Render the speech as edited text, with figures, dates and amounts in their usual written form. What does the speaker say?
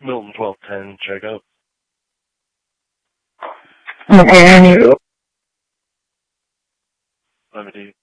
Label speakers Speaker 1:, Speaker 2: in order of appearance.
Speaker 1: Milton 1210, check out.
Speaker 2: Okay, I knew.
Speaker 1: Levity.